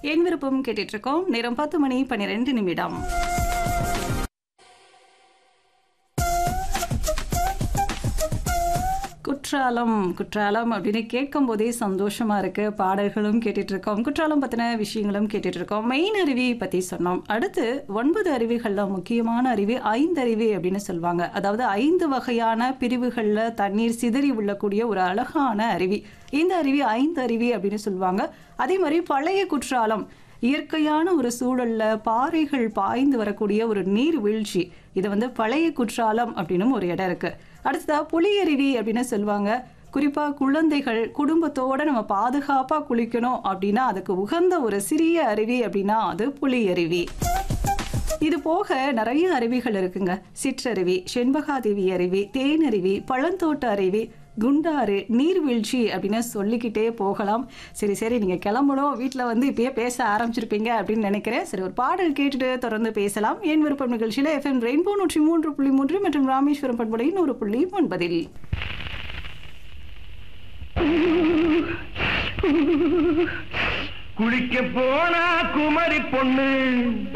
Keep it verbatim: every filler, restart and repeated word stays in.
என் விருப்பம் கேட்டுட்டு இருக்கோம். நேரம் பத்து மணி பன்னிரெண்டு நிமிடம். குற்றாலம் குற்றாலம் அப்படின்னு கேட்கும் போதே சந்தோஷமா இருக்கு. பாடல்களும் கேட்டுட்டு இருக்கோம், குற்றாலம் பத்தின விஷயங்களும் கேட்டுட்டு இருக்கோம். மெயின் அருவி பத்தி சொன்னோம். அடுத்து ஒன்பது அருவிகள்ல முக்கியமான அருவி ஐந்தருவி அப்படின்னு சொல்லுவாங்க. அதாவது ஐந்து வகையான பிரிவுகள்ல தண்ணீர் சிதறி உள்ளக்கூடிய ஒரு அழகான அருவி. இந்த அருவி ஐந்து அருவி அப்படின்னு சொல்லுவாங்க. அதே மாதிரி பழைய குற்றாலம் இயற்கையான ஒரு சூழல்ல பாறைகள் பாய்ந்து வரக்கூடிய ஒரு நீர் வீழ்ச்சி. இது வந்து பழைய குற்றாலம் அப்படின்னு ஒரு இடம் இருக்கு. அடுத்ததா புலியருவி அப்படின்னு சொல்லுவாங்க. குறிப்பா குழந்தைகள் குடும்பத்தோட நம்ம பாதுகாப்பா குளிக்கணும் அப்படின்னா அதுக்கு உகந்த ஒரு சிறிய அருவி அப்படின்னா அது புலியருவி. இது போக நிறைய அருவிகள் இருக்குங்க. சிற்றருவி, செண்பகாதேவி அருவி, தேனருவி, பழந்தோட்ட அருவி, குண்டாறு, நீர்வீழ்ச்சி அப்படின்னு சொல்லிக்கிட்டே போகலாம். சரி சரி நீங்க கிளம்பணும், வீட்டில் வந்து இப்பயே பேச ஆரம்பிச்சிருப்பீங்க அப்படின்னு நினைக்கிறேன். சரி, ஒரு பாடல் கேட்டுட்டு தொடர்ந்து பேசலாம். என் விருப்பம் நிகழ்ச்சியில எஃப்எம் ரெயின்போ நூற்றி மூன்று புள்ளி மூன்று மற்றும் ராமேஸ்வரம் பண்பலை நூறு புள்ளி ஒன்பதில் குளிக்க போனா குமரி பொண்ணு